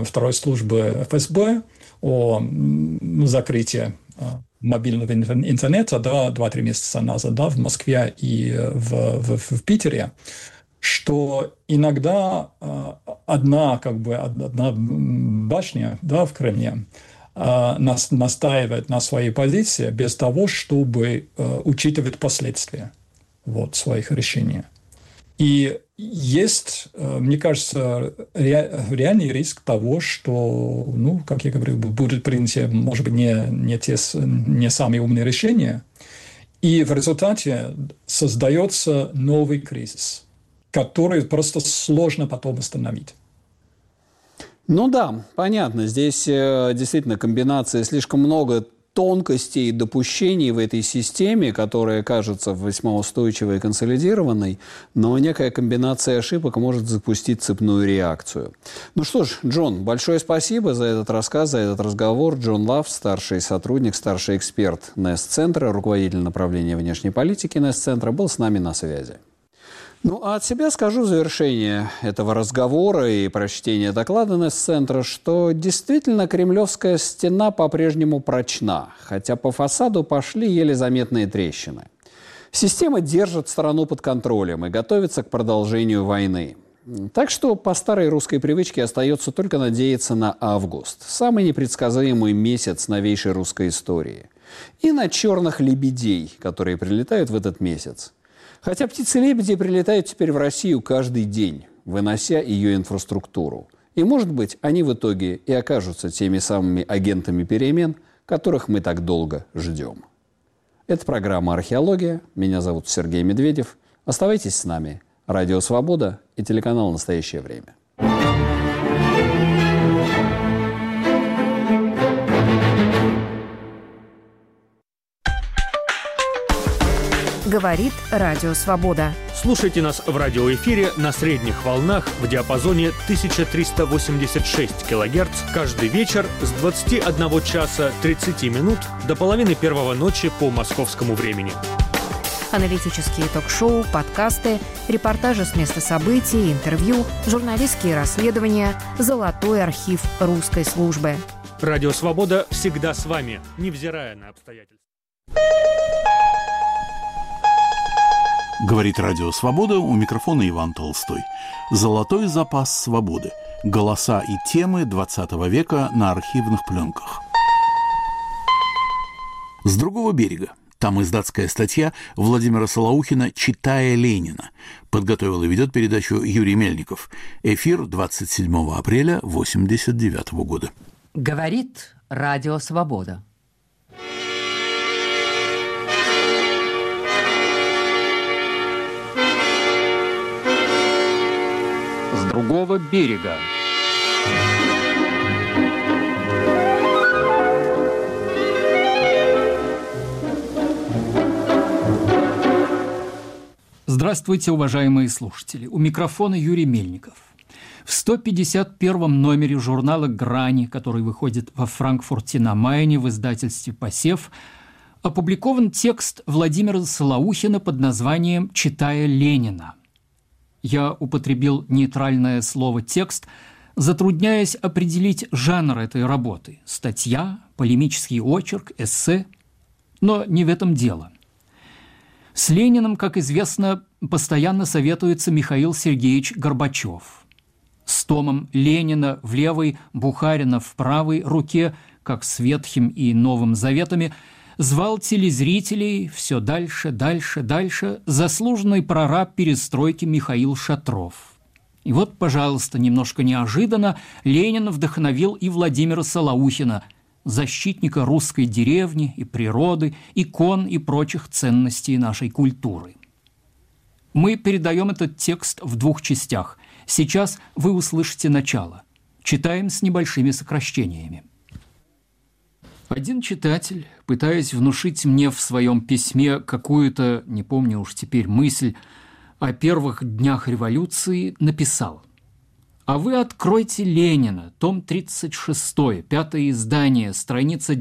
называемой второй службы ФСБ о закрытии мобильного интернета 2-3 месяца назад, в Москве и в Питере, что иногда одна башня, в Кремле настаивает на своей позиции без того, чтобы учитывать последствия своих решений. И есть, мне кажется, реальный риск того, что, как я говорил, будут приняты, может быть, не самые умные решения, и в результате создается новый кризис, который просто сложно потом остановить. Да, понятно. Здесь действительно комбинация, слишком много тонкостей и допущений в этой системе, которая кажется весьма устойчивой и консолидированной, но некая комбинация ошибок может запустить цепную реакцию. Что ж, Джон, большое спасибо за этот рассказ, за этот разговор. Джон Лав, старший сотрудник, старший эксперт НЕС-центра, руководитель направления внешней политики НЕС-центра, был с нами на связи. А от себя скажу в завершение этого разговора и прочтения доклада НЕС-центра, что действительно Кремлевская стена по-прежнему прочна, хотя по фасаду пошли еле заметные трещины. Система держит страну под контролем и готовится к продолжению войны. Так что по старой русской привычке остается только надеяться на август, самый непредсказуемый месяц новейшей русской истории, и на черных лебедей, которые прилетают в этот месяц. Хотя птицы-лебеди прилетают теперь в Россию каждый день, вынося ее инфраструктуру. И, может быть, они в итоге и окажутся теми самыми агентами перемен, которых мы так долго ждем. Это программа «Археология». Меня зовут Сергей Медведев. Оставайтесь с нами. Радио «Свобода» и телеканал «Настоящее время». Говорит Радио Свобода. Слушайте нас в радиоэфире на средних волнах в диапазоне 1386 кГц каждый вечер с 21 часа 30 минут до половины первого ночи по московскому времени. Аналитические ток-шоу, подкасты, репортажи с места событий, интервью, журналистские расследования, золотой архив русской службы. Радио «Свобода» всегда с вами, невзирая на обстоятельства. Говорит Радио «Свобода», у микрофона Иван Толстой. Золотой запас свободы. Голоса и темы 20 века на архивных пленках. С другого берега. Там издатская статья Владимира Солоухина «Читая Ленина». Подготовил и ведет передачу Юрий Мельников. Эфир 27 апреля 1989 года. Говорит Радио «Свобода». С другого берега. Здравствуйте, уважаемые слушатели. У микрофона Юрий Мельников. В 151-м номере журнала «Грани», который выходит во Франкфурте на Майне в издательстве «Посев», опубликован текст Владимира Солоухина под названием «Читая Ленина». Я употребил нейтральное слово «текст», затрудняясь определить жанр этой работы – статья, полемический очерк, эссе. Но не в этом дело. С Лениным, как известно, постоянно советуется Михаил Сергеевич Горбачев. С томом Ленина в левой, Бухарина в правой руке, как с Ветхим и Новым Заветами, звал телезрителей все дальше, дальше, дальше заслуженный прораб перестройки Михаил Шатров. И вот, пожалуйста, немножко неожиданно Ленин вдохновил и Владимира Солоухина, защитника русской деревни и природы, икон и прочих ценностей нашей культуры. Мы передаем этот текст в двух частях. Сейчас вы услышите начало. Читаем с небольшими сокращениями. Один читатель, пытаясь внушить мне в своем письме какую-то, не помню уж теперь, мысль о первых днях революции, написал: «А вы откройте Ленина, том 36, 5-е издание, страница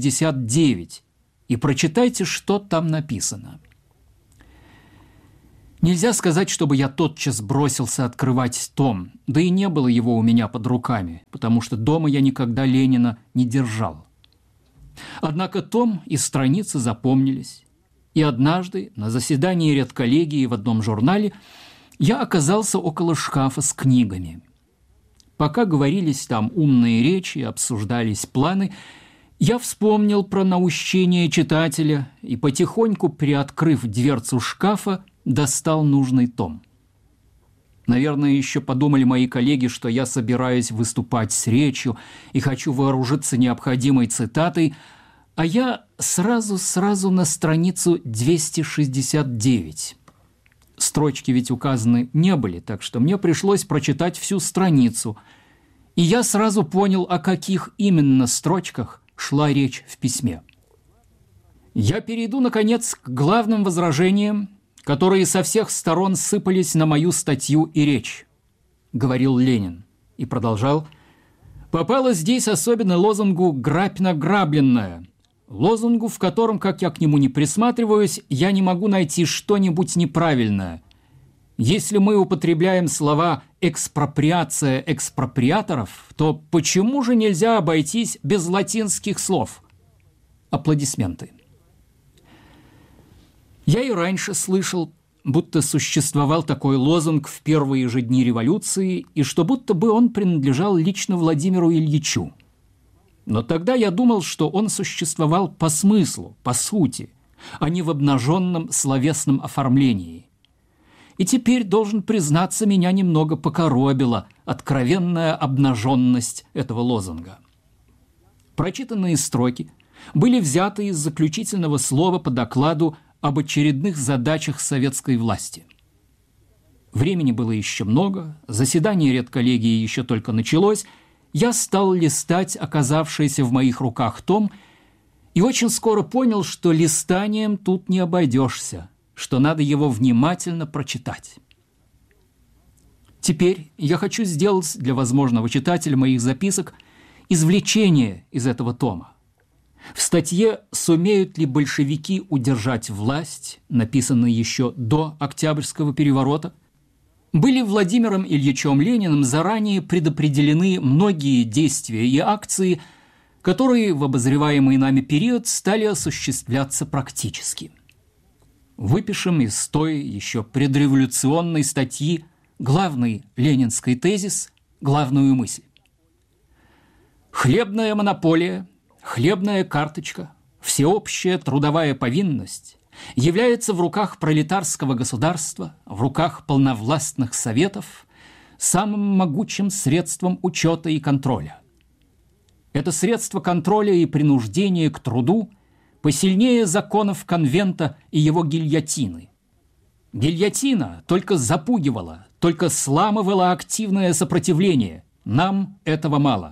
269, и прочитайте, что там написано». Нельзя сказать, чтобы я тотчас бросился открывать том, да и не было его у меня под руками, потому что дома я никогда Ленина не держал. Однако том и страницы запомнились, и однажды на заседании редколлегии в одном журнале я оказался около шкафа с книгами. Пока говорились там умные речи, обсуждались планы, я вспомнил про наущение читателя и, потихоньку приоткрыв дверцу шкафа, достал нужный том. Наверное, еще подумали мои коллеги, что я собираюсь выступать с речью и хочу вооружиться необходимой цитатой, а я сразу на страницу 269. Строчки ведь указаны не были, так что мне пришлось прочитать всю страницу, и я сразу понял, о каких именно строчках шла речь в письме. Я перейду, наконец, к главным возражениям, которые со всех сторон сыпались на мою статью и речь, говорил Ленин, и продолжал: попало здесь особенно лозунгу «грабь награбленное», лозунгу, в котором, как я к нему не присматриваюсь, я не могу найти что-нибудь неправильное. Если мы употребляем слова «экспроприация экспроприаторов», то почему же нельзя обойтись без латинских слов? Аплодисменты. Я и раньше слышал, будто существовал такой лозунг в первые же дни революции, и что будто бы он принадлежал лично Владимиру Ильичу. Но тогда я думал, что он существовал по смыслу, по сути, а не в обнаженном словесном оформлении. И теперь, должен признаться, меня немного покоробила откровенная обнаженность этого лозунга. Прочитанные строки были взяты из заключительного слова по докладу об очередных задачах советской власти. Времени было еще много, заседание редколлегии еще только началось, я стал листать оказавшийся в моих руках том и очень скоро понял, что листанием тут не обойдешься, что надо его внимательно прочитать. Теперь я хочу сделать для возможного читателя моих записок извлечение из этого тома. В статье «Сумеют ли большевики удержать власть», написанной еще до Октябрьского переворота, были Владимиром Ильичем Лениным заранее предопределены многие действия и акции, которые в обозреваемый нами период стали осуществляться практически. Выпишем из той еще предреволюционной статьи главный ленинский тезис, главную мысль. Хлебная монополия, хлебная карточка, всеобщая трудовая повинность является в руках пролетарского государства, в руках полновластных советов самым могучим средством учета и контроля. Это средство контроля и принуждения к труду посильнее законов конвента и его гильотины. Гильотина только запугивала, только сламывала активное сопротивление. Нам этого мало.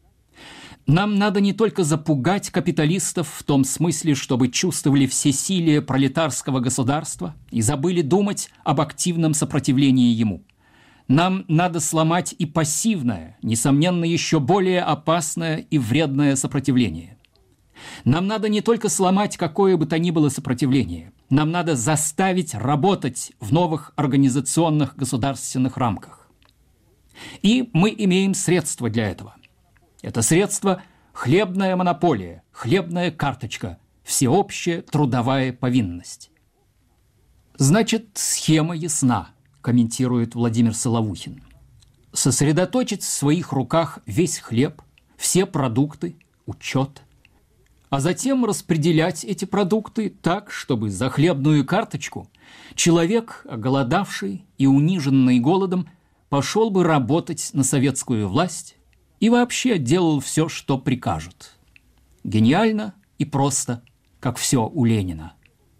Нам надо не только запугать капиталистов в том смысле, чтобы чувствовали всесилие пролетарского государства и забыли думать об активном сопротивлении ему. Нам надо сломать и пассивное, несомненно, еще более опасное и вредное сопротивление. Нам надо не только сломать какое бы то ни было сопротивление, нам надо заставить работать в новых организационных государственных рамках. И мы имеем средства для этого. Это средство – хлебная монополия, хлебная карточка, всеобщая трудовая повинность. Значит, схема ясна, комментирует Владимир Соловухин. Сосредоточить в своих руках весь хлеб, все продукты, учет, а затем распределять эти продукты так, чтобы за хлебную карточку человек, оголодавший и униженный голодом, пошел бы работать на советскую власть и вообще делал все, что прикажут. Гениально и просто, как все у Ленина.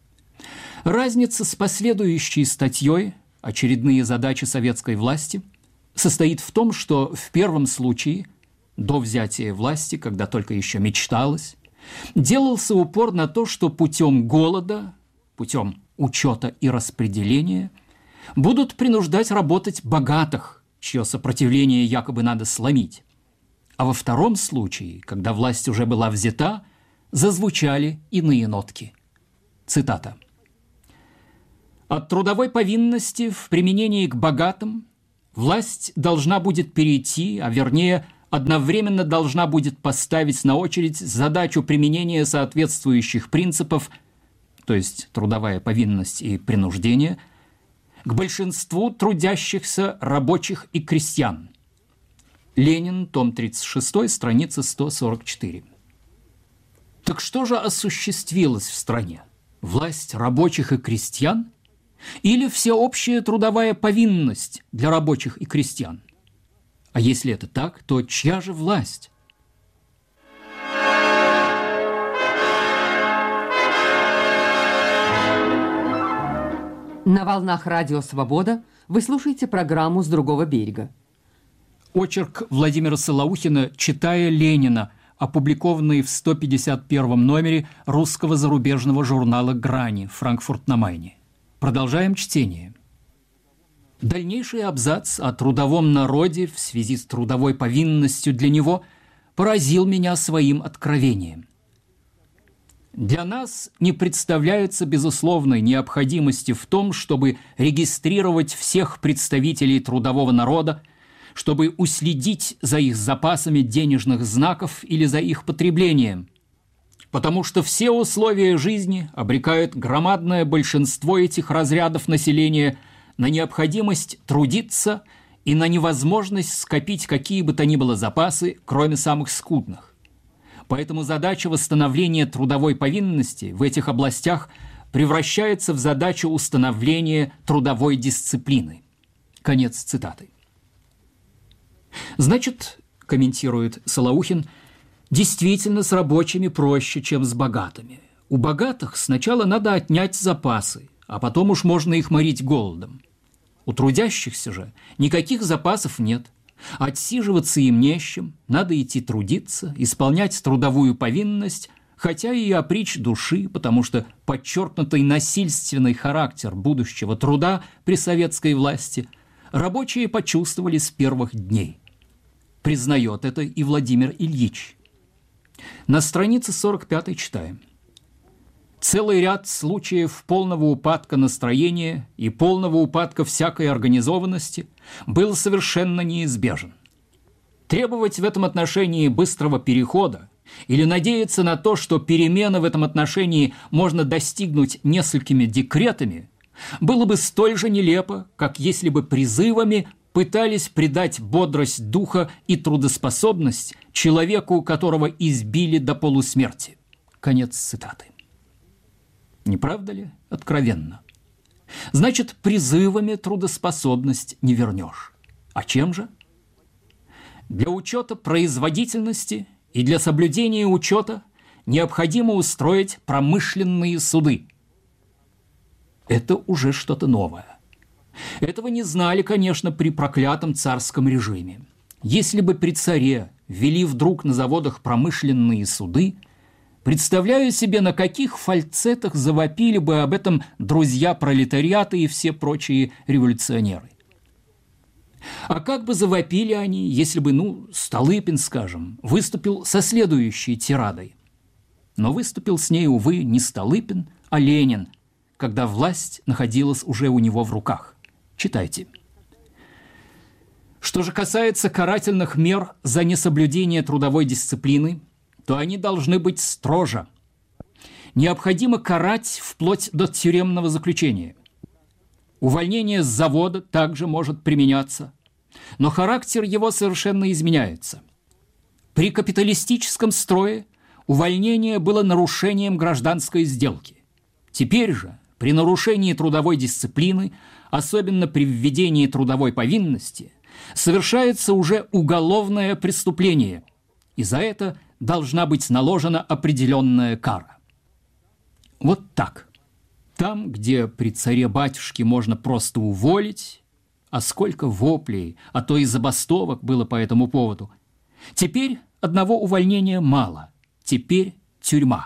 Разница с последующей статьей «Очередные задачи советской власти» состоит в том, что в первом случае, до взятия власти, когда только еще мечталось, делался упор на то, что путем голода, путем учета и распределения будут принуждать работать богатых, чье сопротивление якобы надо сломить. А во втором случае, когда власть уже была взята, зазвучали иные нотки. Цитата. От трудовой повинности в применении к богатым власть должна будет перейти, а вернее одновременно должна будет поставить на очередь задачу применения соответствующих принципов, то есть трудовая повинность и принуждение, к большинству трудящихся рабочих и крестьян. Ленин, том 36, страница 144. Так что же осуществилось в стране? Власть рабочих и крестьян? Или всеобщая трудовая повинность для рабочих и крестьян? А если это так, то чья же власть? На волнах Радио Свобода вы слушаете программу «С другого берега». Очерк Владимира Солоухина «Читая Ленина», опубликованный в 151 номере русского зарубежного журнала «Грани», Франкфурт на Майне. Продолжаем чтение. Дальнейший абзац о трудовом народе в связи с трудовой повинностью для него поразил меня своим откровением. Для нас не представляется безусловной необходимости в том, чтобы регистрировать всех представителей трудового народа, чтобы уследить за их запасами денежных знаков или за их потреблением, потому что все условия жизни обрекают громадное большинство этих разрядов населения на необходимость трудиться и на невозможность скопить какие бы то ни было запасы, кроме самых скудных. Поэтому задача восстановления трудовой повинности в этих областях превращается в задачу установления трудовой дисциплины. Конец цитаты. Значит, комментирует Солоухин, действительно с рабочими проще, чем с богатыми. У богатых сначала надо отнять запасы, а потом уж можно их морить голодом. У трудящихся же никаких запасов нет. Отсиживаться им не с чем, надо идти трудиться, исполнять трудовую повинность, хотя и опричь души, потому что подчеркнутый насильственный характер будущего труда при советской власти рабочие почувствовали с первых дней. Признает это и Владимир Ильич. На странице 45 читаем. Целый ряд случаев полного упадка настроения и полного упадка всякой организованности был совершенно неизбежен. Требовать в этом отношении быстрого перехода или надеяться на то, что перемены в этом отношении можно достигнуть несколькими декретами, было бы столь же нелепо, как если бы призывами пытались придать бодрость духа и трудоспособность человеку, которого избили до полусмерти. Конец цитаты. Не правда ли? Откровенно. Значит, призывами трудоспособность не вернешь. А чем же? Для учета производительности и для соблюдения учета необходимо устроить промышленные суды. Это уже что-то новое. Этого не знали, конечно, при проклятом царском режиме. Если бы при царе ввели вдруг на заводах промышленные суды, представляю себе, на каких фальцетах завопили бы об этом друзья пролетариата и все прочие революционеры. А как бы завопили они, если бы, Столыпин, скажем, выступил со следующей тирадой? Но выступил с ней, увы, не Столыпин, а Ленин, когда власть находилась уже у него в руках. Читайте. Что же касается карательных мер за несоблюдение трудовой дисциплины, то они должны быть строже. Необходимо карать вплоть до тюремного заключения. Увольнение с завода также может применяться, но характер его совершенно изменяется. При капиталистическом строе увольнение было нарушением гражданской сделки. Теперь же, при нарушении трудовой дисциплины, особенно при введении трудовой повинности, совершается уже уголовное преступление, и за это должна быть наложена определенная кара. Вот так. Там, где при царе-батюшке можно просто уволить, а сколько воплей, а то и забастовок было по этому поводу, теперь одного увольнения мало, теперь тюрьма.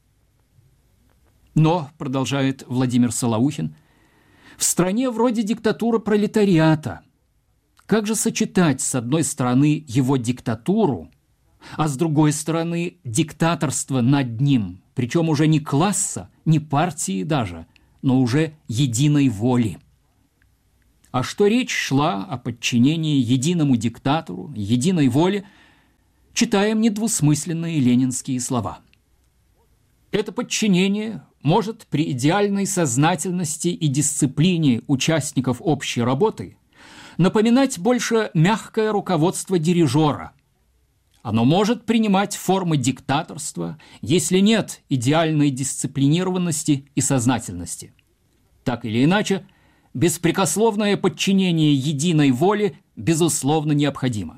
Но, продолжает Владимир Солоухин, в стране вроде диктатура пролетариата. Как же сочетать с одной стороны его диктатуру, а с другой стороны диктаторство над ним, причем уже не класса, не партии даже, но уже единой воли. А что речь шла о подчинении единому диктатору, единой воле, читаем недвусмысленные ленинские слова. Это подчинение может при идеальной сознательности и дисциплине участников общей работы напоминать больше мягкое руководство дирижера. Оно может принимать формы диктаторства, если нет идеальной дисциплинированности и сознательности. Так или иначе, беспрекословное подчинение единой воле безусловно необходимо.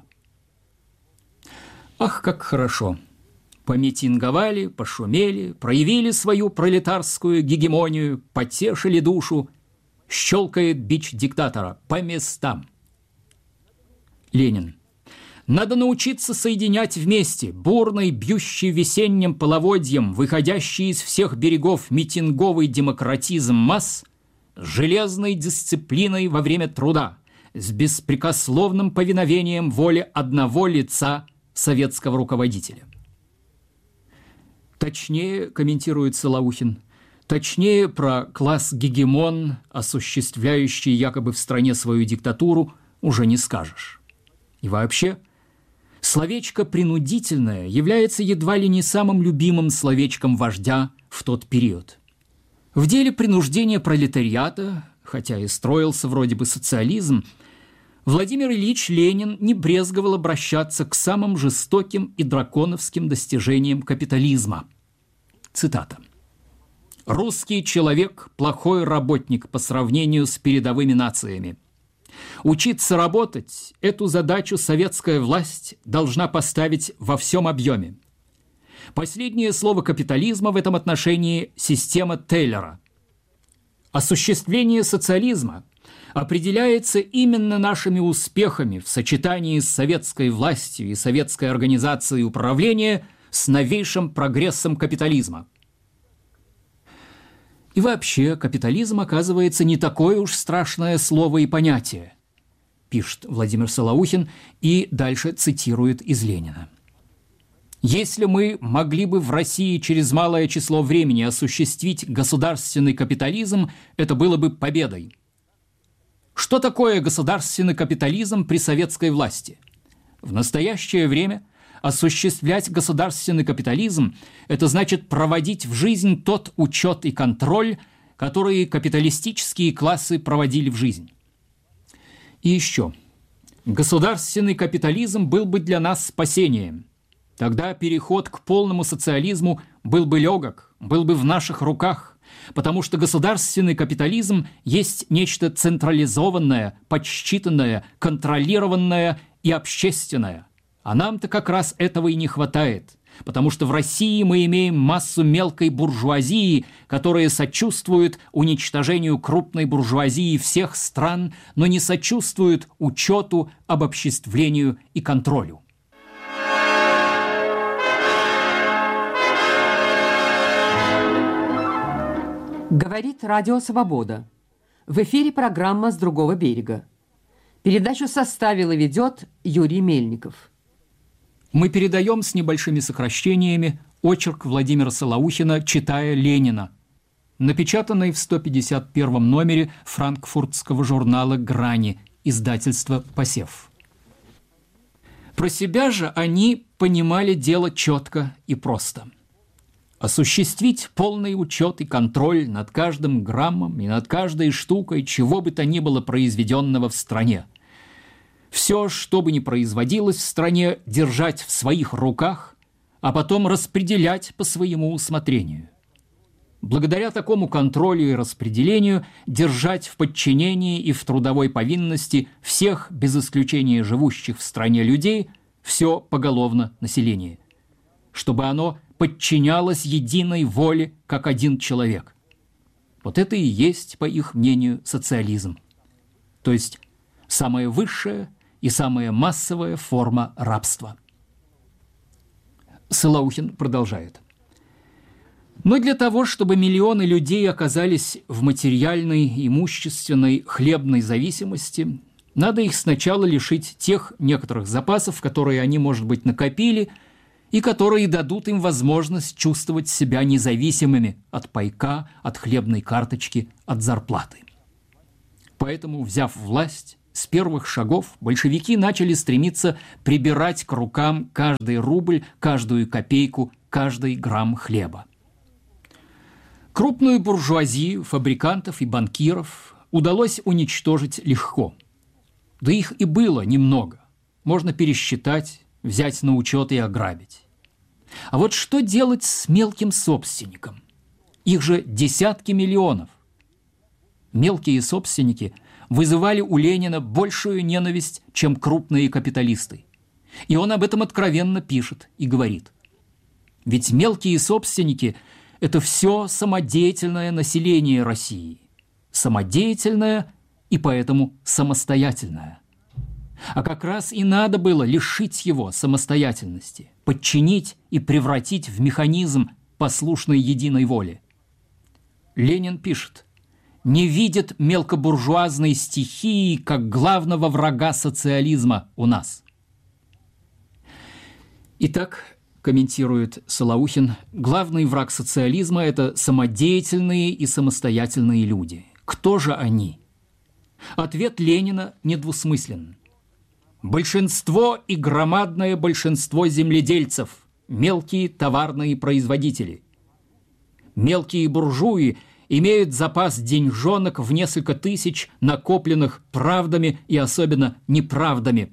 Ах, как хорошо! Помитинговали, пошумели, проявили свою пролетарскую гегемонию, потешили душу, щелкает бич диктатора по местам. Ленин. Надо научиться соединять вместе бурный, бьющий весенним половодьем, выходящий из всех берегов митинговый демократизм масс с железной дисциплиной во время труда, с беспрекословным повиновением воле одного лица советского руководителя. Точнее, комментирует Солоухин, точнее про класс-гегемон, осуществляющий якобы в стране свою диктатуру, уже не скажешь. И вообще, словечко «принудительное» является едва ли не самым любимым словечком вождя в тот период. В деле принуждения пролетариата, хотя и строился вроде бы социализм, Владимир Ильич Ленин не брезговал обращаться к самым жестоким и драконовским достижениям капитализма. Цитата. «Русский человек – плохой работник по сравнению с передовыми нациями. Учиться работать – эту задачу советская власть должна поставить во всем объеме. Последнее слово капитализма в этом отношении – система Тейлора. Осуществление социализма определяется именно нашими успехами в сочетании с советской властью и советской организацией управления с новейшим прогрессом капитализма». И вообще, капитализм, оказывается, не такое уж страшное слово и понятие, пишет Владимир Солоухин и дальше цитирует из Ленина. «Если мы могли бы в России через малое число времени осуществить государственный капитализм, это было бы победой. Что такое государственный капитализм при советской власти? В настоящее время осуществлять государственный капитализм – это значит проводить в жизнь тот учет и контроль, которые капиталистические классы проводили в жизнь. И еще. Государственный капитализм был бы для нас спасением. Тогда переход к полному социализму был бы легок, был бы в наших руках, потому что государственный капитализм есть нечто централизованное, подсчитанное, контролированное и общественное. А нам-то как раз этого и не хватает, потому что в России мы имеем массу мелкой буржуазии, которая сочувствует уничтожению крупной буржуазии всех стран, но не сочувствует учету, обобществлению и контролю. Говорит Радио Свобода. В эфире программа «С другого берега». Передачу составил и ведет Юрий Мельников. Мы передаем с небольшими сокращениями очерк Владимира Солоухина «Читая Ленина», напечатанный в 151 номере франкфуртского журнала «Грани», издательства «Посев». Про себя же они понимали дело четко и просто. Осуществить полный учет и контроль над каждым граммом и над каждой штукой чего бы то ни было произведенного в стране. Все, что бы ни производилось в стране, держать в своих руках, а потом распределять по своему усмотрению. Благодаря такому контролю и распределению держать в подчинении и в трудовой повинности всех, без исключения живущих в стране людей, все поголовно население, чтобы оно подчинялось единой воле, как один человек. Вот это и есть, по их мнению, социализм. То есть самая высшая и самая массовая форма рабства. Солоухин продолжает. Но для того, чтобы миллионы людей оказались в материальной, имущественной, хлебной зависимости, надо их сначала лишить тех некоторых запасов, которые они, может быть, накопили, и которые дадут им возможность чувствовать себя независимыми от пайка, от хлебной карточки, от зарплаты. Поэтому, взяв власть, с первых шагов большевики начали стремиться прибирать к рукам каждый рубль, каждую копейку, каждый грамм хлеба. Крупную буржуазию, фабрикантов и банкиров удалось уничтожить легко. Да их и было немного. Можно пересчитать, взять на учет и ограбить. А вот что делать с мелким собственником? Их же десятки миллионов. Мелкие собственники вызывали у Ленина большую ненависть, чем крупные капиталисты. И он об этом откровенно пишет и говорит. Ведь мелкие собственники – это все самодеятельное население России. Самодеятельное и поэтому самостоятельное. А как раз и надо было лишить его самостоятельности, подчинить и превратить в механизм послушной единой воли. Ленин пишет: «Не видит мелкобуржуазной стихии как главного врага социализма у нас». Итак, комментирует Солоухин, главный враг социализма – это самодеятельные и самостоятельные люди. Кто же они? Ответ Ленина недвусмыслен. Большинство и громадное большинство земледельцев, мелкие товарные производители. Мелкие буржуи имеют запас деньжонок в несколько тысяч, накопленных правдами и особенно неправдами.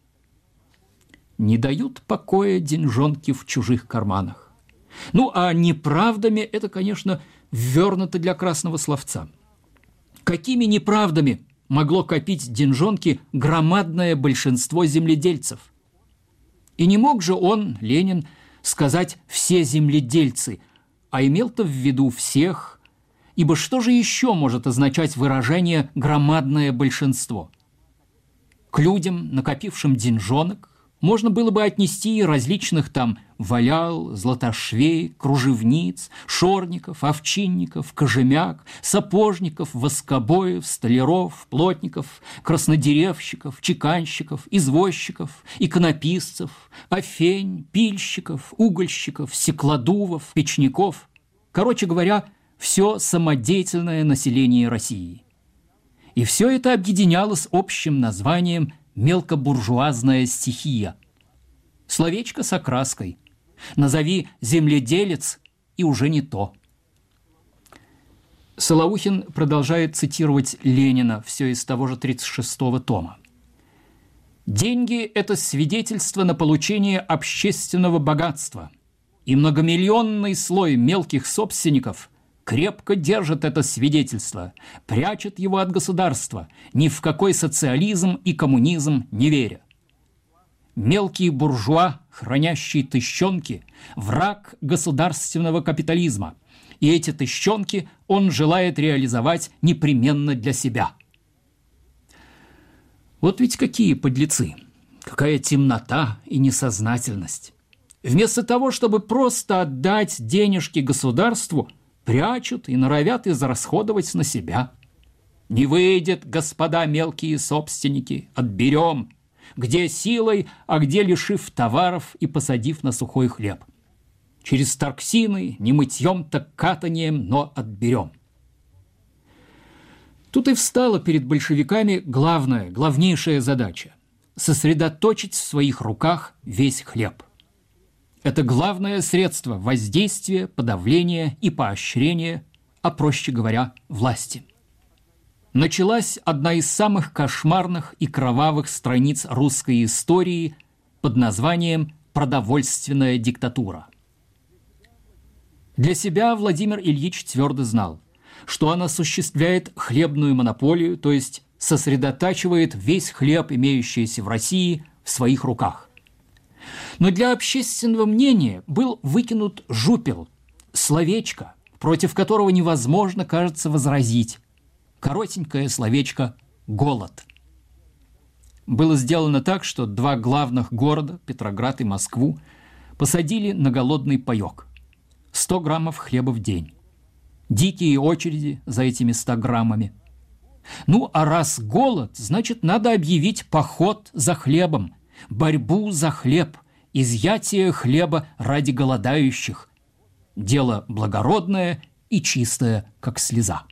Не дают покоя деньжонки в чужих карманах. Ну, а неправдами это, конечно, ввернуто для красного словца. Какими неправдами могло копить деньжонки громадное большинство земледельцев? И не мог же он, Ленин, сказать «все земледельцы», а имел-то в виду всех, ибо что же еще может означать выражение «громадное большинство»? К людям, накопившим деньжонок, можно было бы отнести и различных там валял, златошвей, кружевниц, шорников, овчинников, кожемяк, сапожников, воскобоев, столяров, плотников, краснодеревщиков, чеканщиков, извозчиков, иконописцев, афень, пильщиков, угольщиков, стеклодувов, печников. Короче говоря, все самодеятельное население России. И все это объединялось общим названием «мелкобуржуазная стихия». Словечко с окраской. Назови «земледелец» и уже не то. Солоухин продолжает цитировать Ленина, все из того же 36-го тома. «Деньги – это свидетельство на получение общественного богатства, и многомиллионный слой мелких собственников крепко держит это свидетельство, прячет его от государства, ни в какой социализм и коммунизм не веря. Мелкий буржуа, хранящий тыщенки, враг государственного капитализма, и эти тыщенки он желает реализовать непременно для себя». Вот ведь какие подлецы, какая темнота и несознательность. Вместо того, чтобы просто отдать денежки государству, прячут и норовят израсходовать на себя. Не выйдет, господа мелкие собственники, отберем, где силой, а где лишив товаров и посадив на сухой хлеб. Через торксины, не мытьем, так катанием, но отберем. Тут и встала перед большевиками главнейшая задача – сосредоточить в своих руках весь хлеб. Это главное средство воздействия, подавления и поощрения, а проще говоря, власти. Началась одна из самых кошмарных и кровавых страниц русской истории под названием «Продовольственная диктатура». Для себя Владимир Ильич твердо знал, что он осуществляет хлебную монополию, то есть сосредотачивает весь хлеб, имеющийся в России, в своих руках. Но для общественного мнения был выкинут жупел, словечко, против которого невозможно, кажется, возразить. Коротенькое словечко «голод». Было сделано так, что два главных города, Петроград и Москву, посадили на голодный паёк. 100 граммов хлеба в день. Дикие очереди за этими 100 граммами. Ну, а раз голод, значит, надо объявить поход за хлебом, борьбу за хлеб изъятие хлеба ради голодающих. Дело благородное и чистое, как слеза.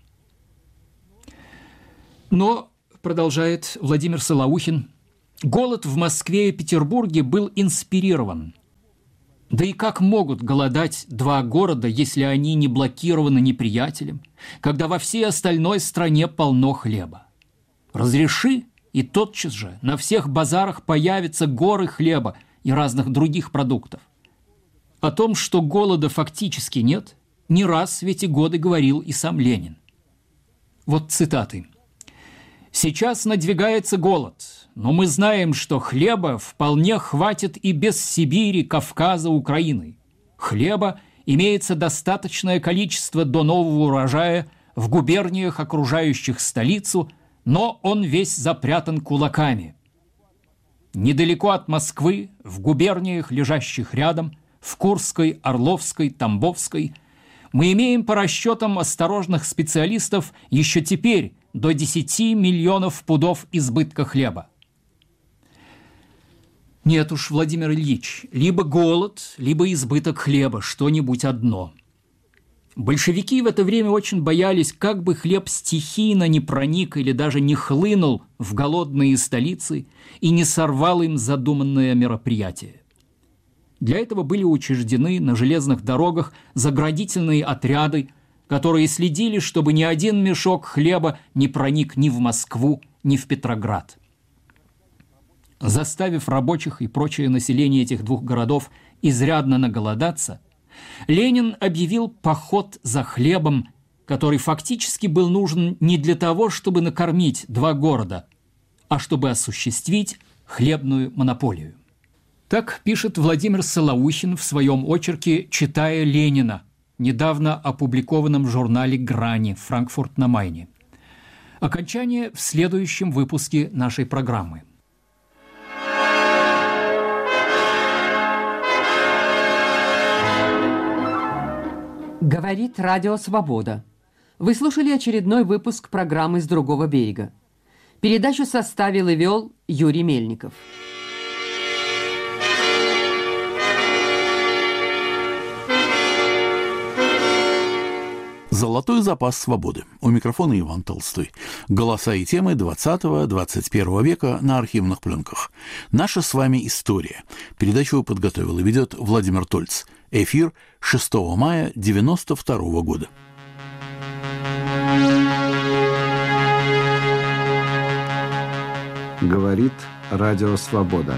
Но, продолжает Владимир Солоухин, голод в Москве и Петербурге был инспирирован. Да и как могут голодать два города, если они не блокированы неприятелем, когда во всей остальной стране полно хлеба? Разреши, и тотчас же на всех базарах появятся горы хлеба и разных других продуктов. О том, что голода фактически нет, не раз в эти годы говорил и сам Ленин. Вот цитаты. «Сейчас надвигается голод, но мы знаем, что хлеба вполне хватит и без Сибири, Кавказа, Украины. Хлеба имеется достаточное количество до нового урожая в губерниях, окружающих столицу, но он весь запрятан кулаками. Недалеко от Москвы, в губерниях, лежащих рядом, в Курской, Орловской, Тамбовской, мы имеем по расчетам осторожных специалистов еще теперь до 10 миллионов пудов избытка хлеба. Нет уж, Владимир Ильич, либо голод, либо избыток хлеба, что-нибудь одно. Большевики в это время очень боялись, как бы хлеб стихийно не проник или даже не хлынул в голодные столицы и не сорвал им задуманное мероприятие. Для этого были учреждены на железных дорогах заградительные отряды, которые следили, чтобы ни один мешок хлеба не проник ни в Москву, ни в Петроград. Заставив рабочих и прочее население этих двух городов изрядно наголодаться, Ленин объявил поход за хлебом, который фактически был нужен не для того, чтобы накормить два города, а чтобы осуществить хлебную монополию. Так пишет Владимир Солоухин в своем очерке «Читая Ленина», недавно опубликованном в журнале «Грани», Франкфурт на Майне. Окончание в следующем выпуске нашей программы. Говорит Радио Свобода. Вы слушали очередной выпуск программы «С другого берега». Передачу составил и вел Юрий Мельников. «Золотой запас свободы». У микрофона Иван Толстой. Голоса и темы 20-21 века на архивных пленках. Наша с вами история. Передачу подготовил и ведет Владимир Тольц. Эфир 6 мая 1992 года. Говорит Радио Свобода.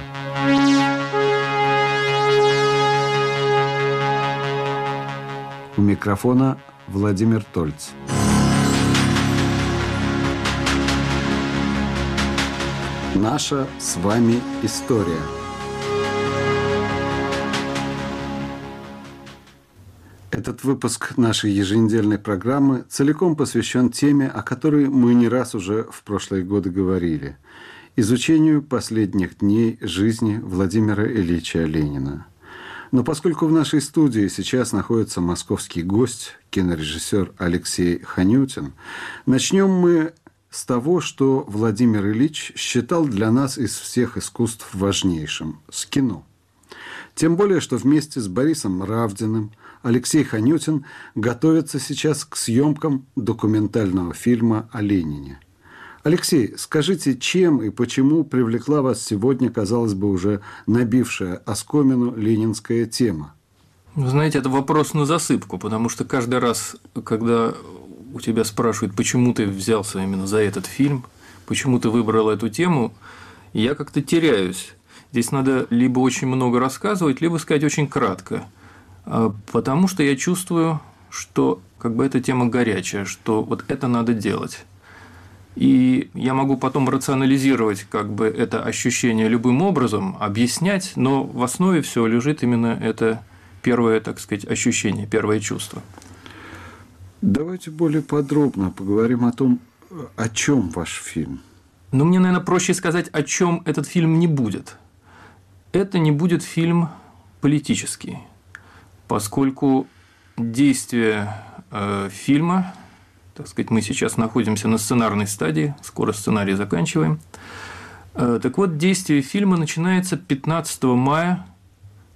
У микрофона Владимир Тольц. Наша с вами история. Этот выпуск нашей еженедельной программы целиком посвящен теме, о которой мы не раз уже в прошлые годы говорили – изучению последних дней жизни Владимира Ильича Ленина. Но поскольку в нашей студии сейчас находится московский гость, кинорежиссер Алексей Ханютин, начнем мы с того, что Владимир Ильич считал для нас из всех искусств важнейшим – с кино. Тем более, что вместе с Борисом Равдиным Алексей Ханютин готовится сейчас к съемкам документального фильма о Ленине. Алексей, скажите, чем и почему привлекла вас сегодня, казалось бы, уже набившая оскомину ленинская тема? Вы знаете, это вопрос на засыпку, потому что каждый раз, когда у тебя спрашивают, почему ты взялся именно за этот фильм, почему ты выбрал эту тему, я как-то теряюсь. Здесь надо либо очень много рассказывать, либо сказать очень кратко, потому что я чувствую, что как бы эта тема горячая, что вот это надо делать. И я могу потом рационализировать как бы это ощущение любым образом, объяснять, но в основе всего лежит именно это первое, так сказать, ощущение, первое чувство. Давайте более подробно поговорим о том, о чем ваш фильм. Ну, мне, наверное, проще сказать, о чем этот фильм не будет. Это не будет фильм политический, поскольку действие фильма, так сказать, мы сейчас находимся на сценарной стадии, скоро сценарий заканчиваем. Так вот, действие фильма начинается 15 мая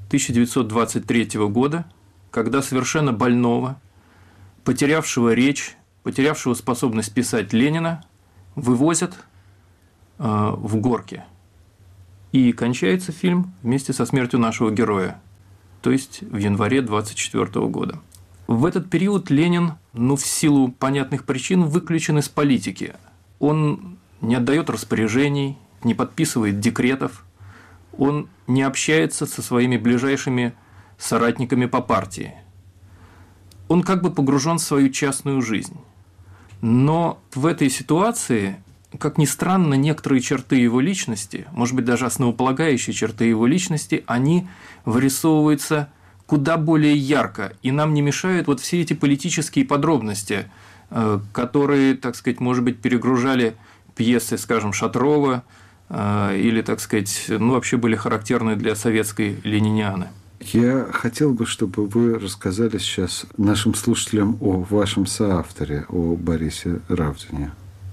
1923 года, когда совершенно больного, потерявшего речь, потерявшего способность писать Ленина, вывозят в Горки. И кончается фильм вместе со смертью нашего героя, то есть в январе 1924 года. В этот период Ленин, в силу понятных причин, выключен из политики. Он не отдает распоряжений, не подписывает декретов, он не общается со своими ближайшими соратниками по партии. Он как бы погружен в свою частную жизнь. Но в этой ситуации, как ни странно, некоторые черты его личности, может быть, даже основополагающие черты его личности, они вырисовываются куда более ярко, и нам не мешают вот все эти политические подробности, которые, так сказать, может быть, перегружали пьесы, скажем, Шатрова, или, так сказать, вообще были характерны для советской ленинианы. Я хотел бы, чтобы вы рассказали сейчас нашим слушателям о вашем соавторе, о Борисе Равдине.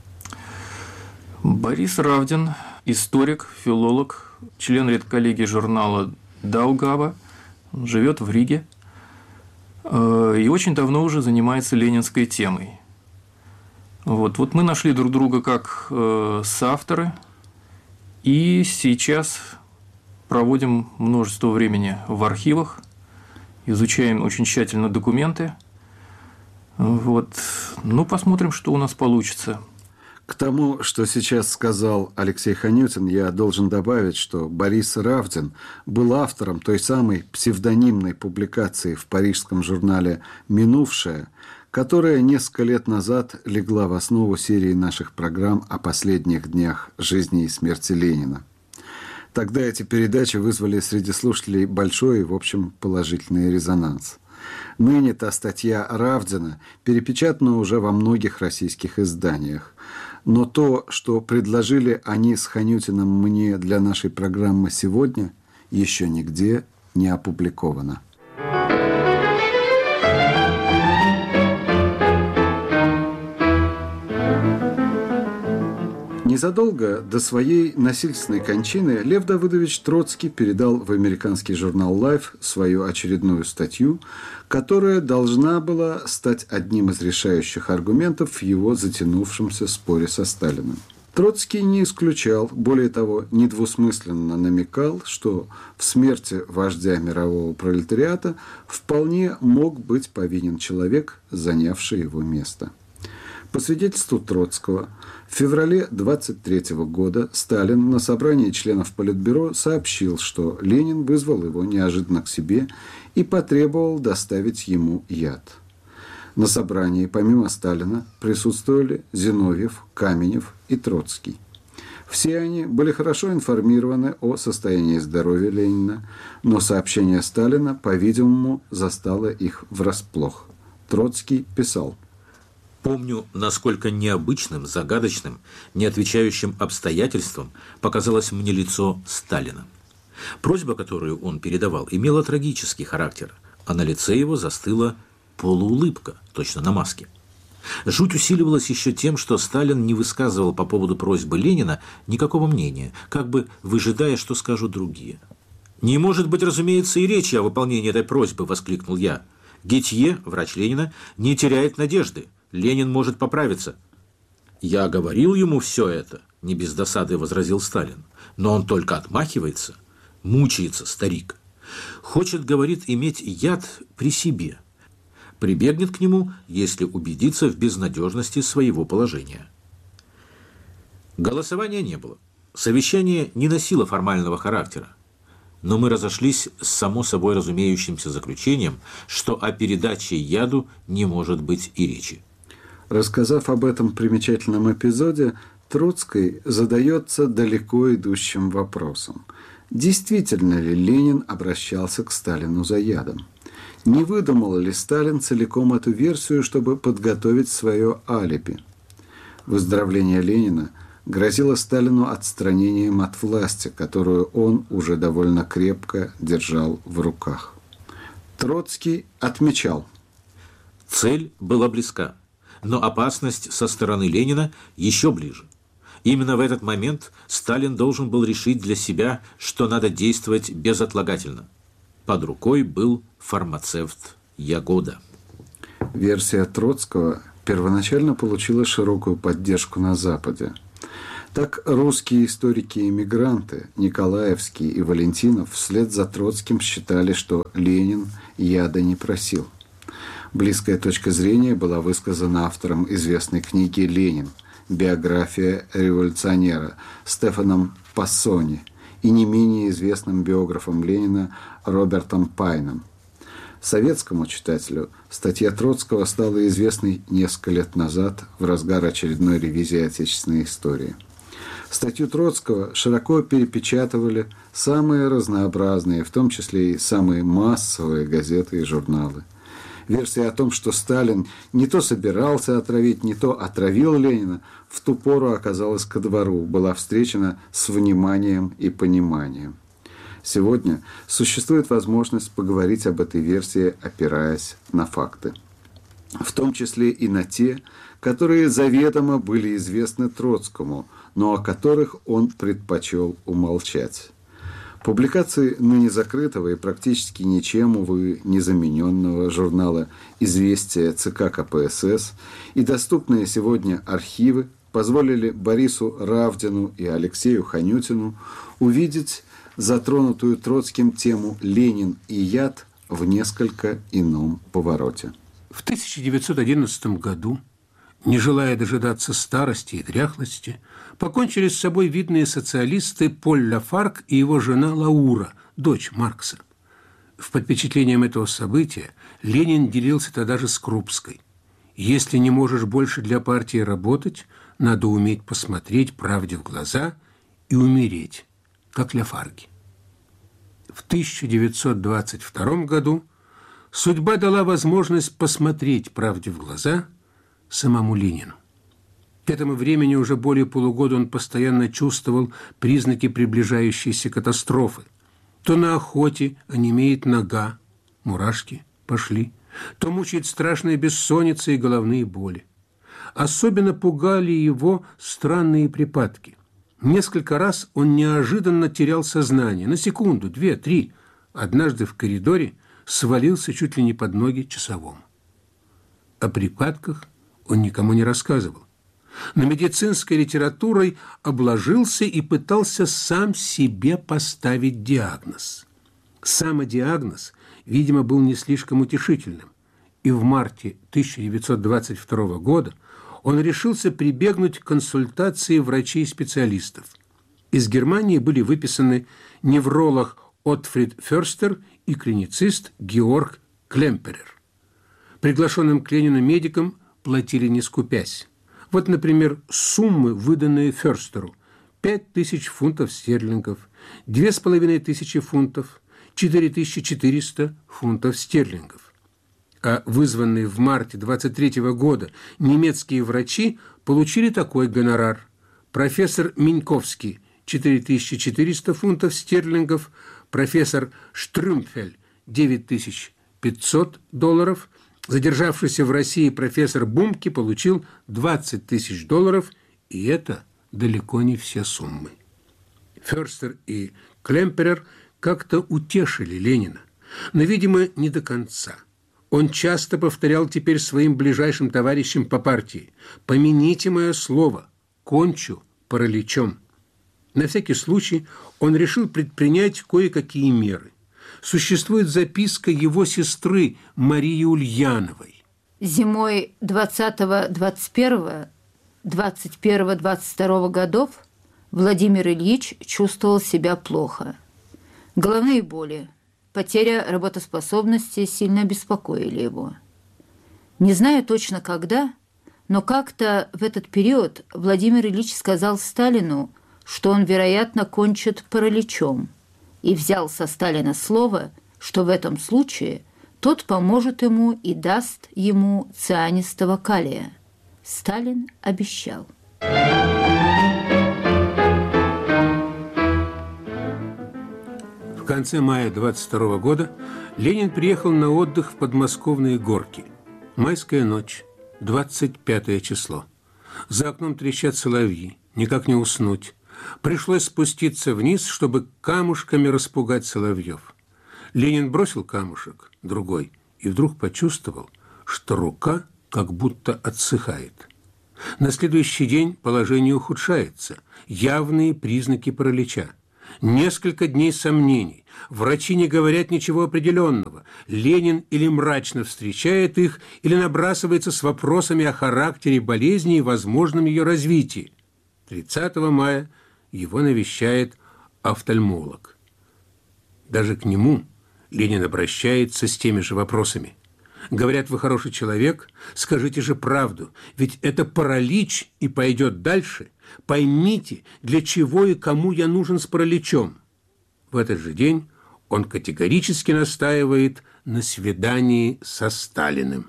Борис Равдин – историк, филолог, член редколлегии журнала «Даугава», живет в Риге и очень давно уже занимается ленинской темой. Вот мы нашли друг друга как соавторы, и сейчас проводим множество времени в архивах, изучаем очень тщательно документы. Посмотрим, что у нас получится. К тому, что сейчас сказал Алексей Ханютин, я должен добавить, что Борис Равдин был автором той самой псевдонимной публикации в парижском журнале «Минувшее», которая несколько лет назад легла в основу серии наших программ о последних днях жизни и смерти Ленина. Тогда эти передачи вызвали среди слушателей большой и, в общем, положительный резонанс. Ныне та статья Равдина перепечатана уже во многих российских изданиях. Но то, что предложили они с Ханютиным мне для нашей программы сегодня, еще нигде не опубликовано. Незадолго до своей насильственной кончины Лев Давыдович Троцкий передал в американский журнал Life свою очередную статью, которая должна была стать одним из решающих аргументов в его затянувшемся споре со Сталиным. Троцкий не исключал, более того, недвусмысленно намекал, что в смерти вождя мирового пролетариата вполне мог быть повинен человек, занявший его место. По свидетельству Троцкого, в феврале 1923 года Сталин на собрании членов Политбюро сообщил, что Ленин вызвал его неожиданно к себе и потребовал доставить ему яд. На собрании помимо Сталина присутствовали Зиновьев, Каменев и Троцкий. Все они были хорошо информированы о состоянии здоровья Ленина, но сообщение Сталина, по-видимому, застало их врасплох. Троцкий писал: «Помню, насколько необычным, загадочным, не отвечающим обстоятельствам показалось мне лицо Сталина. Просьба, которую он передавал, имела трагический характер, а на лице его застыла полуулыбка, точно на маске. Жуть усиливалась еще тем, что Сталин не высказывал по поводу просьбы Ленина никакого мнения, как бы выжидая, что скажут другие. «Не может быть, разумеется, и речи о выполнении этой просьбы», – воскликнул я. «Гетье, врач Ленина, не теряет надежды. Ленин может поправиться». «Я говорил ему все это», – не без досады возразил Сталин. «Но он только отмахивается. Мучается старик. Хочет, говорит, иметь яд при себе. Прибегнет к нему, если убедится в безнадежности своего положения». Голосования не было. Совещание не носило формального характера. Но мы разошлись с само собой разумеющимся заключением, что о передаче яду не может быть и речи. Рассказав об этом примечательном эпизоде, Троцкий задается далеко идущим вопросом. Действительно ли Ленин обращался к Сталину за ядом? Не выдумал ли Сталин целиком эту версию, чтобы подготовить свое алиби? Выздоровление Ленина грозило Сталину отстранением от власти, которую он уже довольно крепко держал в руках. Троцкий отмечал: «Цель была близка, но опасность со стороны Ленина еще ближе. Именно в этот момент Сталин должен был решить для себя, что надо действовать безотлагательно. Под рукой был фармацевт Ягода. Версия Троцкого первоначально получила широкую поддержку на Западе. Так русские историки-эмигранты Николаевский и Валентинов вслед за Троцким считали, что Ленин яда не просил. Близкая точка зрения была высказана автором известной книги «Ленин. Биография революционера» Стефаном Пассони и не менее известным биографом Ленина Робертом Пайном. Советскому читателю статья Троцкого стала известной несколько лет назад в разгар очередной ревизии отечественной истории. Статью Троцкого широко перепечатывали самые разнообразные, в том числе и самые массовые газеты и журналы. Версия о том, что Сталин не то собирался отравить, не то отравил Ленина, в ту пору оказалась ко двору, была встречена с вниманием и пониманием. Сегодня существует возможность поговорить об этой версии, опираясь на факты. В том числе и на те, которые заведомо были известны Троцкому, но о которых он предпочел умолчать. Публикации ныне закрытого и практически ничем, увы, не замененного журнала «Известия ЦК КПСС» и доступные сегодня архивы позволили Борису Равдину и Алексею Ханютину увидеть затронутую Троцким тему «Ленин и яд» в несколько ином повороте. В 1911 году, не желая дожидаться старости и дряхлости, покончили с собой видные социалисты Поль Лафарг и его жена Лаура, дочь Маркса. Под впечатлением этого события Ленин делился тогда же с Крупской. «Если не можешь больше для партии работать, надо уметь посмотреть правде в глаза и умереть, как Лафарги». В 1922 году судьба дала возможность посмотреть правде в глаза самому Ленину. К этому времени уже более полугода он постоянно чувствовал признаки приближающейся катастрофы. То на охоте онемеет нога, мурашки пошли, то мучает страшная бессонница и головные боли. Особенно пугали его странные припадки. Несколько раз он неожиданно терял сознание, на секунду, 2, 3. Однажды в коридоре свалился чуть ли не под ноги часовому. О припадках он никому не рассказывал. Но медицинской литературой обложился и пытался сам себе поставить диагноз. Самодиагноз, видимо, был не слишком утешительным. И в марте 1922 года он решился прибегнуть к консультации врачей-специалистов. Из Германии были выписаны невролог Отфрид Ферстер и клиницист Георг Клемперер. Приглашенным к Ленину медикам платили не скупясь. Вот, например, суммы, выданные Ферстеру: 5000 фунтов стерлингов, 2500 фунтов, 4400 фунтов стерлингов. А вызванные в марте 23 года немецкие врачи получили такой гонорар: профессор Миньковский – 4400 фунтов стерлингов, профессор Штрюмфель – $9500, задержавшийся в России профессор Бумке получил $20 000, и это далеко не все суммы. Ферстер и Клемперер как-то утешили Ленина, но, видимо, не до конца. Он часто повторял теперь своим ближайшим товарищам по партии: «Помяните мое слово, кончу параличом». На всякий случай он решил предпринять кое-какие меры. Существует записка его сестры Марии Ульяновой. Зимой 20-21, 21-22 годов Владимир Ильич чувствовал себя плохо. Головные боли, потеря работоспособности сильно беспокоили его. Не знаю точно когда, но как-то в этот период Владимир Ильич сказал Сталину, что он, вероятно, кончит параличом, и взял со Сталина слово, что в этом случае тот поможет ему и даст ему цианистого калия. Сталин обещал. В конце мая 22 года Ленин приехал на отдых в подмосковные Горки. Майская ночь, 25 число. За окном трещат соловьи, никак не уснуть. Пришлось спуститься вниз, чтобы камушками распугать соловьев. Ленин бросил камушек, другой, и вдруг почувствовал, что рука как будто отсыхает. На следующий день положение ухудшается, явные признаки паралича. Несколько дней сомнений. Врачи не говорят ничего определенного. Ленин или мрачно встречает их, или набрасывается с вопросами о характере болезни и возможном ее развитии. 30 мая его навещает офтальмолог. Даже к нему Ленин обращается с теми же вопросами. Говорят, вы хороший человек, скажите же правду, ведь это паралич и пойдет дальше. Поймите, для чего и кому я нужен с параличом. В этот же день он категорически настаивает на свидании со Сталиным.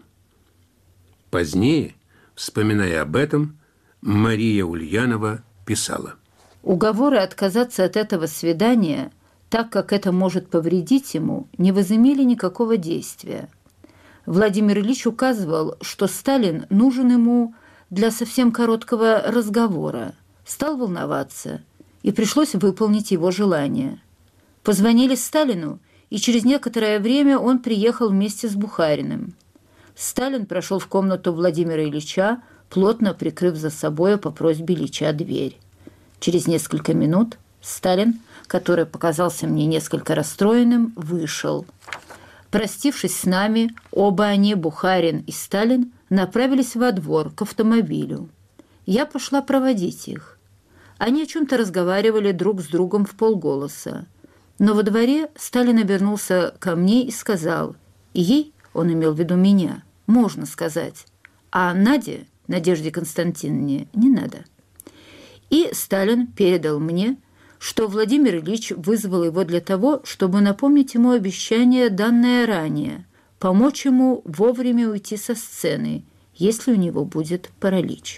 Позднее, вспоминая об этом, Мария Ульянова писала: «Уговоры отказаться от этого свидания, так как это может повредить ему, не возымели никакого действия. Владимир Ильич указывал, что Сталин нужен ему для совсем короткого разговора, стал волноваться, и пришлось выполнить его желание. Позвонили Сталину, и через некоторое время он приехал вместе с Бухариным. Сталин прошел в комнату Владимира Ильича, плотно прикрыв за собой по просьбе Ильича дверь. Через несколько минут Сталин, который показался мне несколько расстроенным, вышел. Простившись с нами, оба они, Бухарин и Сталин, направились во двор к автомобилю. Я пошла проводить их. Они о чем-то разговаривали друг с другом вполголоса. Но во дворе Сталин обернулся ко мне и сказал, и ей, он имел в виду меня, можно сказать, а Наде, Надежде Константиновне, не надо. И Сталин передал мне, что Владимир Ильич вызвал его для того, чтобы напомнить ему обещание, данное ранее, помочь ему вовремя уйти со сцены, если у него будет паралич.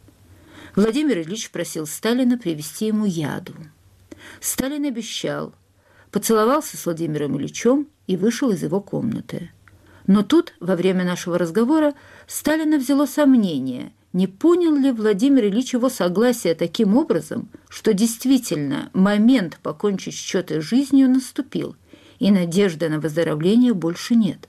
Владимир Ильич просил Сталина привезти ему яду. Сталин обещал, поцеловался с Владимиром Ильичем и вышел из его комнаты. Но тут, во время нашего разговора, Сталина взяло сомнение, не понял ли Владимир Ильич его согласия таким образом, что действительно момент покончить счеты с жизнью наступил, и надежды на выздоровление больше нет.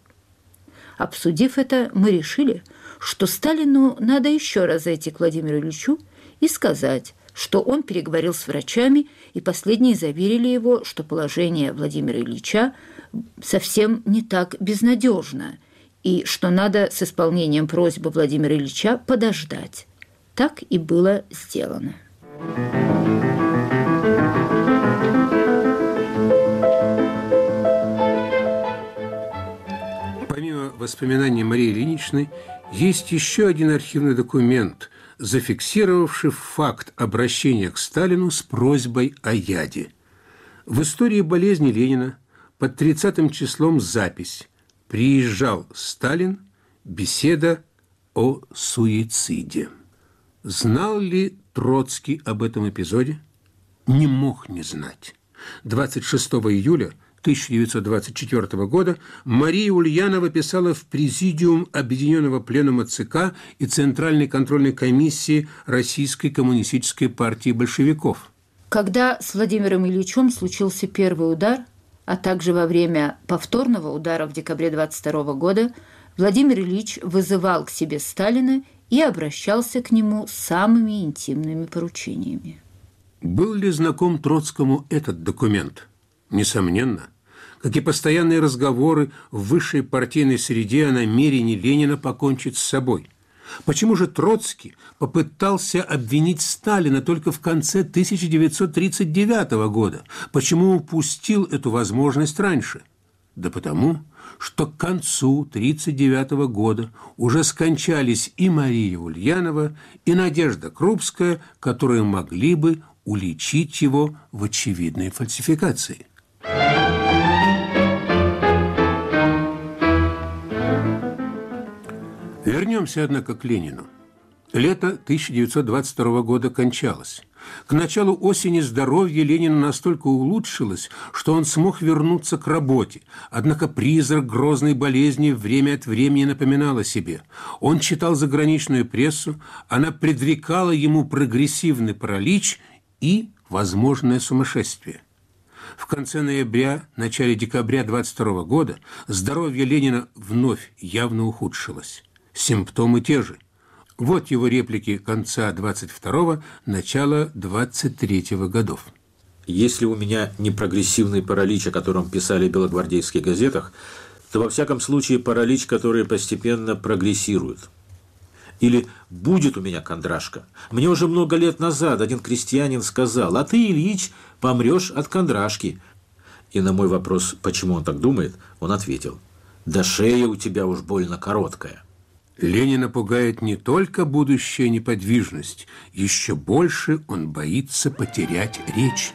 Обсудив это, мы решили, что Сталину надо еще раз зайти к Владимиру Ильичу и сказать, что он переговорил с врачами, и последние заверили его, что положение Владимира Ильича совсем не так безнадежно, и что надо с исполнением просьбы Владимира Ильича подождать. Так и было сделано. Помимо воспоминаний Марии Ильиничны, есть еще один архивный документ, зафиксировавший факт обращения к Сталину с просьбой о яде. В истории болезни Ленина под 30-м числом запись: «Приезжал Сталин. Беседа о суициде». Знал ли Троцкий об этом эпизоде? Не мог не знать. 26 июля 1924 года Мария Ульянова писала в Президиум Объединенного пленума ЦК и Центральной контрольной комиссии Российской коммунистической партии большевиков. Когда с Владимиром Ильичем случился первый удар, а также во время повторного удара в декабре 22 года, Владимир Ильич вызывал к себе Сталина и обращался к нему с самыми интимными поручениями. Был ли знаком Троцкому этот документ? Несомненно. Как и постоянные разговоры в высшей партийной среде о намерении Ленина покончить с собой. Почему же Троцкий попытался обвинить Сталина только в конце 1939 года? Почему упустил эту возможность раньше? Да потому, что к концу 1939 года уже скончались и Мария Ульянова, и Надежда Крупская, которые могли бы уличить его в очевидной фальсификации. Вернемся, однако, к Ленину. Лето 1922 года кончалось. К началу осени здоровье Ленина настолько улучшилось, что он смог вернуться к работе. Однако призрак грозной болезни время от времени напоминал о себе. Он читал заграничную прессу, она предрекала ему прогрессивный паралич и возможное сумасшествие. В конце ноября, начале декабря 22 года здоровье Ленина вновь явно ухудшилось. Симптомы те же. Вот его реплики конца 22-го, начала 23-го годов. Если у меня не прогрессивный паралич, о котором писали в белогвардейских газетах, то во всяком случае паралич, который постепенно прогрессирует. Или будет у меня кондрашка. Мне уже много лет назад один крестьянин сказал: а ты, Ильич, помрешь от кондрашки. И на мой вопрос, почему он так думает, он ответил: да шея у тебя уж больно короткая. Ленина пугает не только будущая неподвижность, еще больше он боится потерять речь.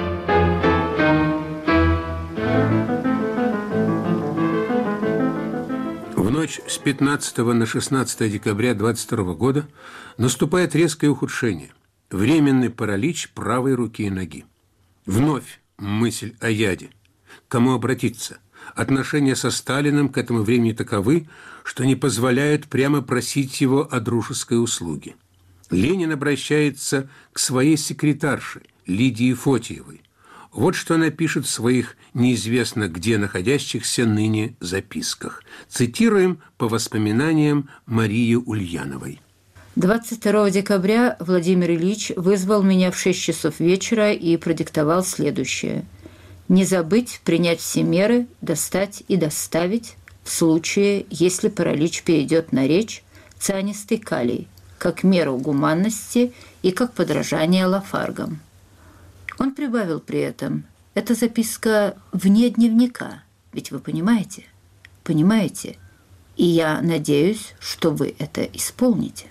В ночь с 15 на 16 декабря 22 года наступает резкое ухудшение, временный паралич правой руки и ноги. Вновь мысль о яде. Кому обратиться? Отношения со Сталиным к этому времени таковы, что не позволяют прямо просить его о дружеской услуге. Ленин обращается к своей секретарше Лидии Фотиевой. Вот что она пишет в своих неизвестно где находящихся ныне записках. Цитируем по воспоминаниям Марии Ульяновой. 22 декабря Владимир Ильич вызвал меня в 6 часов вечера и продиктовал следующее. Не забыть принять все меры, достать и доставить в случае, если паралич перейдет на речь, цианистый калий, как меру гуманности и как подражание Лафаргам. Он прибавил при этом: эта записка вне дневника, ведь вы понимаете? Понимаете? И я надеюсь, что вы это исполните.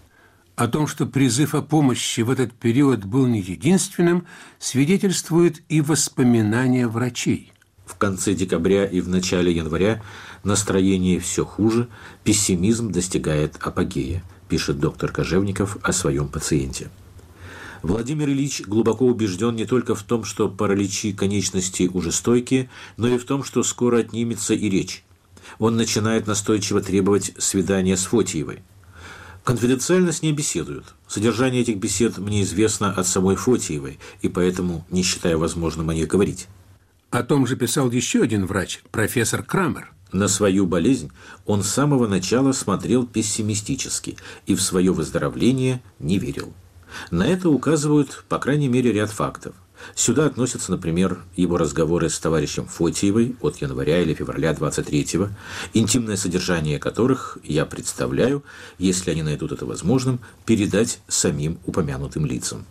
О том, что призыв о помощи в этот период был не единственным, свидетельствуют и воспоминания врачей. В конце декабря и в начале января настроение все хуже, пессимизм достигает апогея, пишет доктор Кожевников о своем пациенте. Владимир Ильич глубоко убежден не только в том, что параличи конечностей уже стойкие, но и в том, что скоро отнимется и речь. Он начинает настойчиво требовать свидания с Фотиевой. Конфиденциально с ней беседуют. Содержание этих бесед мне известно от самой Фотиевой, и поэтому не считаю возможным о них говорить. О том же писал еще один врач, профессор Крамер. На свою болезнь он с самого начала смотрел пессимистически и в свое выздоровление не верил. На это указывают, по крайней мере, ряд фактов. Сюда относятся, например, его разговоры с товарищем Фотиевой от января или февраля 23-го, интимное содержание которых я представляю, если они найдут это возможным, передать самим упомянутым лицам.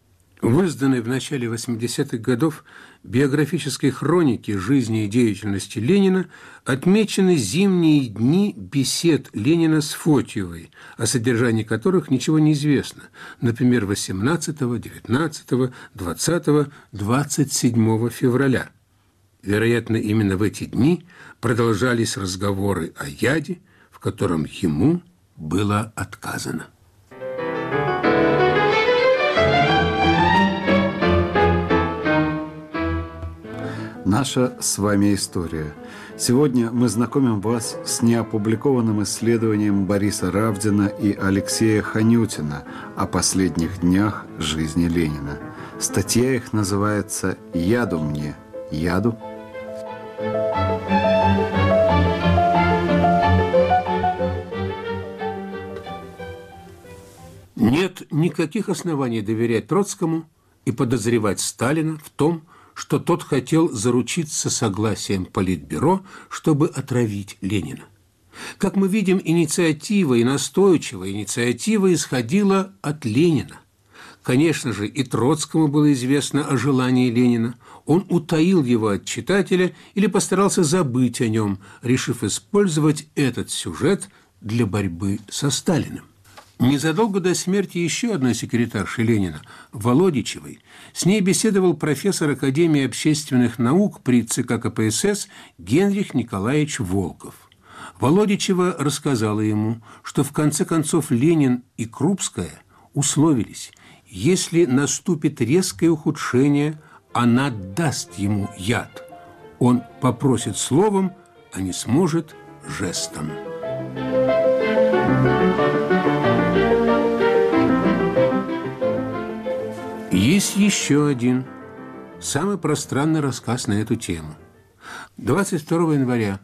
В изданной в начале 80-х годов биографической хронике жизни и деятельности Ленина отмечены зимние дни бесед Ленина с Фотиевой, о содержании которых ничего не известно, например, 18, 19, 20, 27 февраля. Вероятно, именно в эти дни продолжались разговоры о яде, в котором ему было отказано. Наша с вами история. Сегодня мы знакомим вас с неопубликованным исследованием Бориса Равдина и Алексея Ханютина о последних днях жизни Ленина. Статья их называется «Яду мне, яду». Нет никаких оснований доверять Троцкому и подозревать Сталина в том, что тот хотел заручиться согласием Политбюро, чтобы отравить Ленина. Как мы видим, инициатива и настойчивая инициатива исходила от Ленина. Конечно же, и Троцкому было известно о желании Ленина. Он утаил его от читателя или постарался забыть о нем, решив использовать этот сюжет для борьбы со Сталиным. Незадолго до смерти еще одной секретарши Ленина, Володичевой, с ней беседовал профессор Академии общественных наук при ЦК КПСС Генрих Николаевич Волков. Володичева рассказала ему, что в конце концов Ленин и Крупская условились, если наступит резкое ухудшение, она даст ему яд. Он попросит словом, а не сможет жестом. Есть еще один, самый пространный рассказ на эту тему. 22 января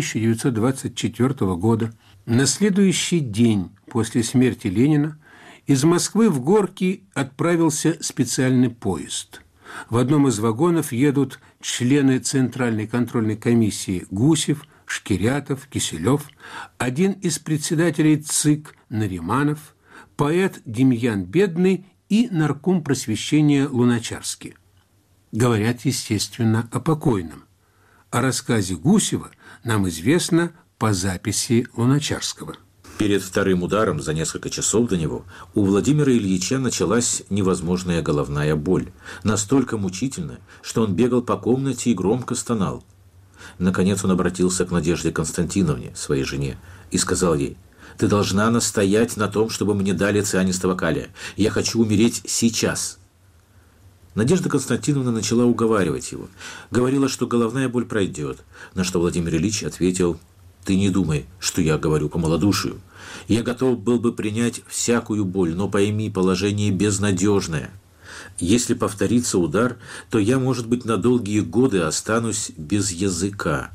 1924 года, на следующий день после смерти Ленина, из Москвы в Горки отправился специальный поезд. В одном из вагонов едут члены Центральной контрольной комиссии Гусев, Шкирятов, Киселев, один из председателей ЦИК Нариманов, поэт Демьян Бедный и нарком просвещения Луначарский. Говорят, естественно, о покойном. О рассказе Гусева нам известно по записи Луначарского. Перед вторым ударом за несколько часов до него у Владимира Ильича началась невозможная головная боль, настолько мучительная, что он бегал по комнате и громко стонал. Наконец он обратился к Надежде Константиновне, своей жене, и сказал ей: «Ты должна настоять на том, чтобы мне дали цианистого калия. Я хочу умереть сейчас». Надежда Константиновна начала уговаривать его. Говорила, что головная боль пройдет, на что Владимир Ильич ответил: «Ты не думай, что я говорю по малодушию. Я готов был бы принять всякую боль, но пойми, положение безнадежное. Если повторится удар, то я, может быть, на долгие годы останусь без языка».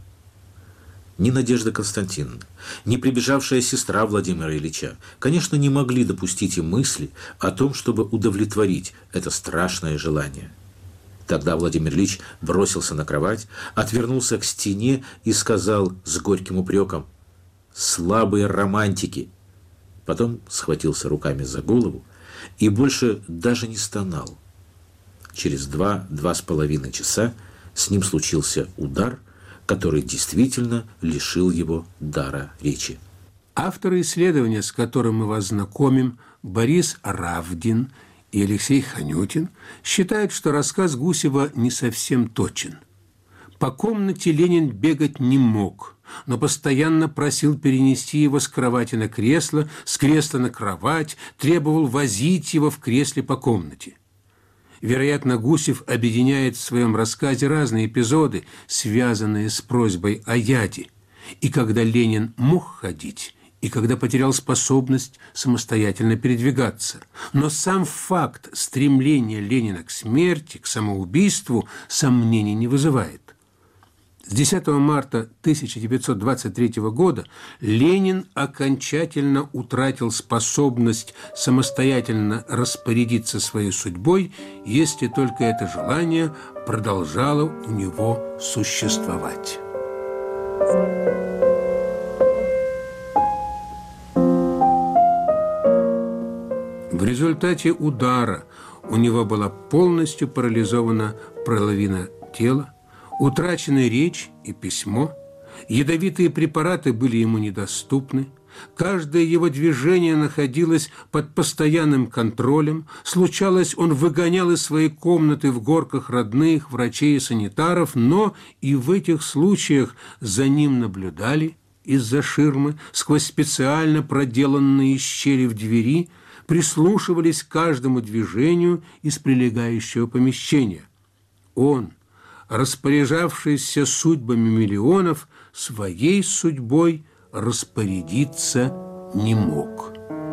Ни Надежда Константиновна, ни прибежавшая сестра Владимира Ильича, конечно, не могли допустить и мысли о том, чтобы удовлетворить это страшное желание. Тогда Владимир Ильич бросился на кровать, отвернулся к стене и сказал с горьким упреком: «Слабые романтики!» Потом схватился руками за голову и больше даже не стонал. Через 2–2,5 часа с ним случился удар, который действительно лишил его дара речи. Авторы исследования, с которым мы вас знакомим, Борис Равдин и Алексей Ханютин, считают, что рассказ Гусева не совсем точен. По комнате Ленин бегать не мог, но постоянно просил перенести его с кровати на кресло, с кресла на кровать, требовал возить его в кресле по комнате. Вероятно, Гусев объединяет в своем рассказе разные эпизоды, связанные с просьбой о яде. И когда Ленин мог ходить, и когда потерял способность самостоятельно передвигаться. Но сам факт стремления Ленина к смерти, к самоубийству, сомнений не вызывает. С 10 марта 1923 года Ленин окончательно утратил способность самостоятельно распорядиться своей судьбой, если только это желание продолжало у него существовать. В результате удара у него была полностью парализована половина тела, утрачены речь и письмо, ядовитые препараты были ему недоступны, каждое его движение находилось под постоянным контролем, случалось, он выгонял из своей комнаты в Горках родных, врачей и санитаров, но и в этих случаях за ним наблюдали из-за ширмы, сквозь специально проделанные щели в двери, прислушивались к каждому движению из прилегающего помещения. Он, распоряжавшийся судьбами миллионов, своей судьбой распорядиться не мог.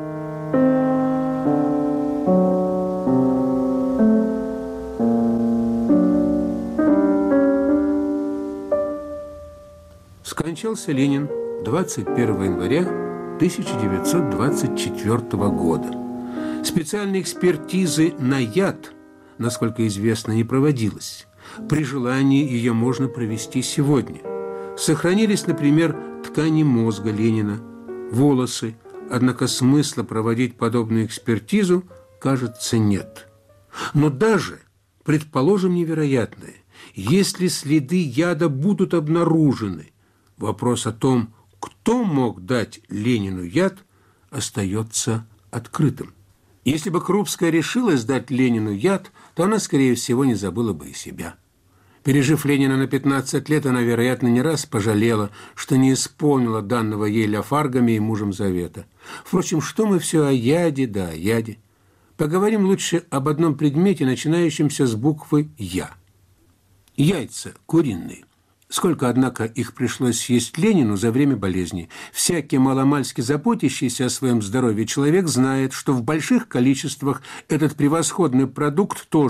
Скончался Ленин 21 января 1924 года. Специальной экспертизы на яд, насколько известно, не проводилась. При желании ее можно провести сегодня. Сохранились, например, ткани мозга Ленина, волосы, однако смысла проводить подобную экспертизу, кажется, нет. Но даже, предположим невероятное, если следы яда будут обнаружены, вопрос о том, кто мог дать Ленину яд, остается открытым. Если бы Крупская решилась дать Ленину яд, то она, скорее всего, не забыла бы и себя. Пережив Ленина на 15 лет, она, вероятно, не раз пожалела, что не исполнила данного ей Ляфаргами и мужем завета. Впрочем, что мы все о яде да о яде? Поговорим лучше об одном предмете, начинающемся с буквы «Я». Яйца куриные. Сколько, однако, их пришлось съесть Ленину за время болезни. Всякий маломальски заботящийся о своем здоровье человек знает, что в больших количествах этот превосходный продукт тоже